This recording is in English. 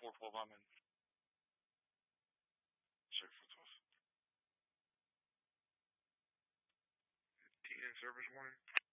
412, I'm in. Check for toast. TN service warning.